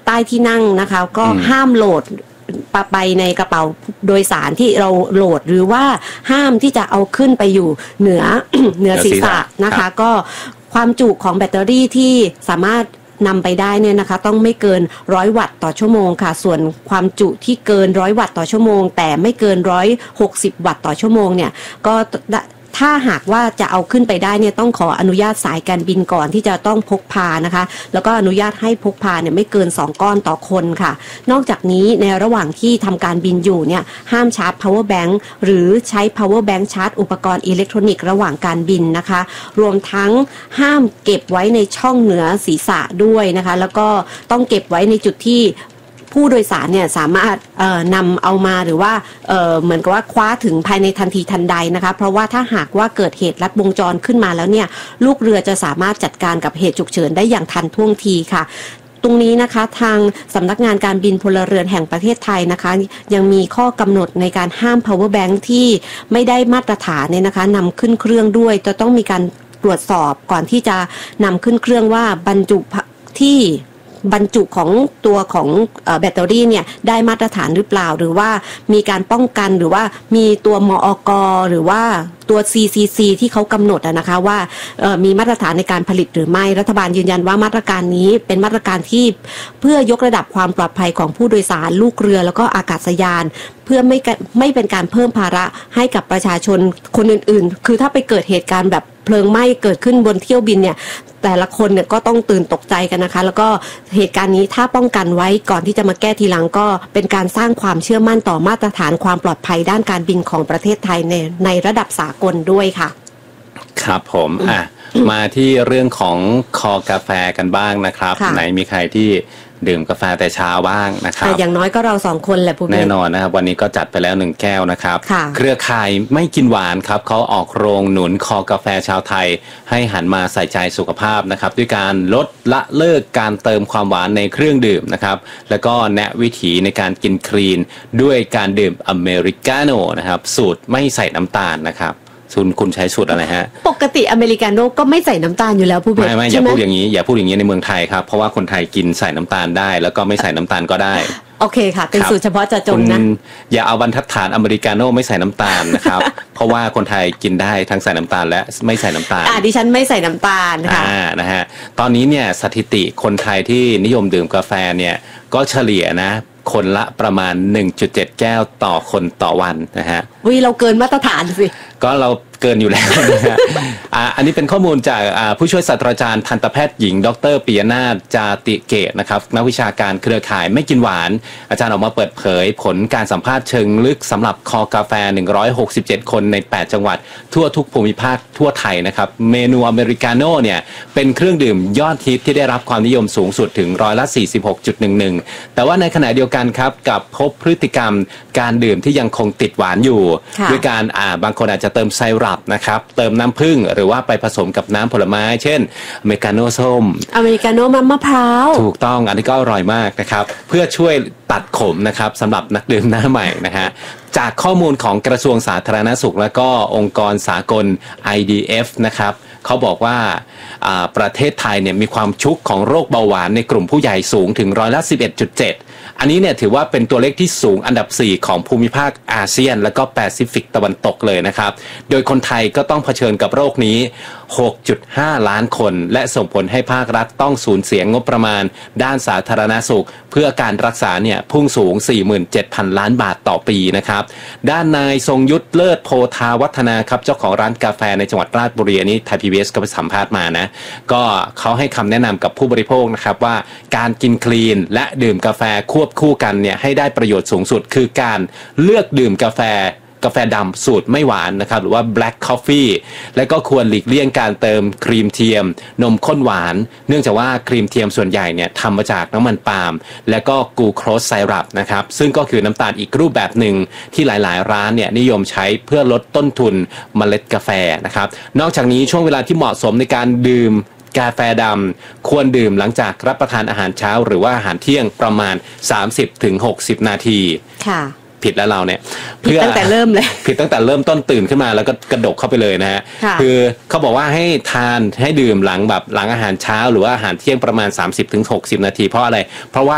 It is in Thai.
ใต้ที่นั่งนะคะก็ห้ามโหลดไปในกระเป๋าโดยสารที่เราโหลดหรือว่าห้ามที่จะเอาขึ้นไปอยู่เหนือ เหนือศีรษะนะคะก็ความจุของแบตเตอรี่ที่สามารถนำไปได้เนี่ยนะคะต้องไม่เกิน100 วัตต์ต่อชั่วโมงค่ะส่วนความจุที่เกิน100 วัตต์ต่อชั่วโมงแต่ไม่เกิน160 วัตต์ต่อชั่วโมงเนี่ยก็ถ้าหากว่าจะเอาขึ้นไปได้เนี่ยต้องขออนุญาตสายการบินก่อนที่จะต้องพกพานะคะแล้วก็อนุญาตให้พกพาเนี่ยไม่เกิน2 ก้อนต่อคนค่ะนอกจากนี้ในระหว่างที่ทำการบินอยู่เนี่ยห้ามชาร์จ power bank หรือใช้ power bank ชาร์จอุปกรณ์อิเล็กทรอนิกส์ระหว่างการบินนะคะรวมทั้งห้ามเก็บไว้ในช่องเหนือศีรษะด้วยนะคะแล้วก็ต้องเก็บไว้ในจุดที่ผู้โดยสารเนี่ยสามารถนำเอามาหรือว่าเหมือนกับว่าคว้าถึงภายในทันทีทันใดนะคะเพราะว่าถ้าหากว่าเกิดเหตุลัดวงจรขึ้นมาแล้วเนี่ยลูกเรือจะสามารถจัดการกับเหตุฉุกเฉินได้อย่างทันท่วงทีค่ะตรงนี้นะคะทางสำนักงานการบินพลเรือนแห่งประเทศไทยนะคะยังมีข้อกำหนดในการห้าม power bank ที่ไม่ได้มาตรฐานเนี่ยนะคะนำขึ้นเครื่องด้วยจะต้องมีการตรวจสอบก่อนที่จะนำขึ้นเครื่องว่าบรรจุของตัวของแบตเตอรี่เนี่ยได้มาตรฐานหรือเปล่าหรือว่ามีการป้องกันหรือว่ามีตัวมอก.หรือว่าตัว CCC ที่เขากำหนดนะคะว่ามีมาตรฐานในการผลิตหรือไม่รัฐบาลยืนยันว่ามาตรการนี้เป็นมาตรการที่เพื่อยกระดับความปลอดภัยของผู้โดยสารลูกเรือแล้วก็อากาศยานเพื่อไม่เป็นการเพิ่มภาระให้กับประชาชนคนอื่นๆคือถ้าไปเกิดเหตุการณ์แบบเพลิงไหม้เกิดขึ้นบนเที่ยวบินเนี่ยแต่ละคนเนี่ยก็ต้องตื่นตกใจกันนะคะแล้วก็เหตุการณ์นี้ถ้าป้องกันไว้ก่อนที่จะมาแก้ทีหลังก็เป็นการสร้างความเชื่อมั่นต่อมาตรฐานความปลอดภัยด้านการบินของประเทศไทยในระดับสากลด้วยค่ะครับผมมาที่เรื่องของคอกาแฟกันบ้างนะครับไหนมีใครที่ดื่มกาแฟแต่เช้าบ้างนะครับอย่างน้อยก็เรา2 คนแหละผู้แน่นอนนะครับวันนี้ก็จัดไปแล้ว1 แก้วนะครับเครือข่ายไม่กินหวานครับเขาออกโรงหนุนคอกาแฟชาวไทยให้หันมาใส่ใจสุขภาพนะครับด้วยการลดละเลิกการเติมความหวานในเครื่องดื่มนะครับแล้วก็แนะวิธีในการกินคลีนด้วยการดื่มอเมริกาโน่นะครับสูตรไม่ใส่น้ำตาลนะครับคุณใช้สูตรอะไรฮะปกติอเมริกาโน่ก็ไม่ใส่น้ำตาลอยู่แล้วผู้เป็นไม่อย่าพูดอย่างนี้ในเมืองไทยครับเพราะว่าคนไทยกินใส่น้ำตาลได้แล้วก็ไม่ใส่น้ำตาลก็ได้โอเคค่ะเป็นสูตรเฉพาะเจาะจงนะอย่าเอาบรรทัดฐานอเมริกาโน่ไม่ใส่น้ำตาลนะครับเพราะว่าคนไทยกินได้ทั้งใส่น้ำตาลและไม่ใส่น้ำตาลดิฉันไม่ใส่น้ำตาลค่ะนะฮะตอนนี้เนี่ยสถิติคนไทยที่นิยมดื่มกาแฟเนี่ยก็เฉลี่ยนะคนละประมาณ 1.7 แก้วต่อคนต่อวันนะฮะเราเกินมาตรฐานสิก็เราเกินอยู่แล้วนะฮะอันนี้เป็นข้อมูลจากผู้ช่วยศาสตราจารย์ทันตแพทย์หญิงดร.ปิยนาถ จาติเกตนะครับนักวิชาการเครือข่ายไม่กินหวานอาจารย์ออกมาเปิดเผยผลการสัมภาษณ์เชิงลึกสำหรับคอกาแฟ167 คนใน8จังหวัดทั่วทุกภูมิภาคทั่วไทยนะครับเมนูอเมริกาโน่เนี่ยเป็นเครื่องดื่มยอดฮิตที่ได้รับความนิยมสูงสุดถึง46.11%แต่ว่าในขณะเดียวกันครับกับพบพฤติกรรมการดื่มที่ยังคงติดหวานอยู่ด้วยการบางคนอาจจะเติมไซรัปนะครับเติมน้ำผึ้งหรือว่าไปผสมกับน้ำผลไม้เช่นอเมริกาโน่ส้มอเมริกาโน่มะพร้าวถูกต้องอันนี้ก็อร่อยมากนะครับเพื่อช่วยตัดขมนะครับสำหรับนักดื่มหน้าใหม่นะฮะจากข้อมูลของกระทรวงสาธารณสุขและก็องค์กรสากล IDF นะครับเขาบอกว่าประเทศไทยเนี่ยมีความชุกของโรคเบาหวานในกลุ่มผู้ใหญ่สูงถึง11.7%อันนี้เนี่ยถือว่าเป็นตัวเลขที่สูงอันดับ4ของภูมิภาคอาเซียนและก็แปซิฟิกตะวันตกเลยนะครับโดยคนไทยก็ต้องเผชิญกับโรคนี้ 6.5 ล้านคนและส่งผลให้ภาครัฐต้องสูญเสียงบประมาณด้านสาธารณสุขเพื่อการรักษาเนี่ยพุ่งสูง 47,000 ล้านบาทต่อปีนะครับด้านนายทรงยุทธเลิศโพธาวัฒนาครับเจ้าของร้านกาแฟในจังหวัดราชบุรีนี้ไทย PBS ก็ไปสัมภาษณ์มานะก็เขาให้คำแนะนำกับผู้บริโภคนะครับว่าการกินคลีนและดื่มกาแฟควบคู่กันเนี่ยให้ได้ประโยชน์สูงสุดคือการเลือกดื่มกาแฟดำสูตรไม่หวานนะครับหรือว่า black coffee และก็ควรหลีกเลี่ยงการเติมครีมเทียมนมข้นหวานเนื่องจากว่าครีมเทียมส่วนใหญ่เนี่ยทำมาจากน้ำมันปาล์มและก็กลูโคสไซรัปนะครับซึ่งก็คือน้ำตาลอีกรูปแบบหนึ่งที่หลายๆร้านเนี่ยนิยมใช้เพื่อลดต้นทุนเมล็ดกาแฟนะครับนอกจากนี้ช่วงเวลาที่เหมาะสมในการดื่มกาแฟดำควรดื่มหลังจากรับประทานอาหารเช้าหรือว่าอาหารเที่ยงประมาณ 30-60 นาทีค่ะผิดแล้วเราเนี่ยผิดตั้งแต่เริ่มเลยผิดตั้งแต่เริ่มต้นตื่นขึ้นมาแล้วก็กระดกเข้าไปเลยนะฮะคือเขาบอกว่าให้ดื่มหลังอาหารเช้าหรือว่าอาหารเที่ยงประมาณ 30-60 นาทีเพราะอะไรเพราะว่า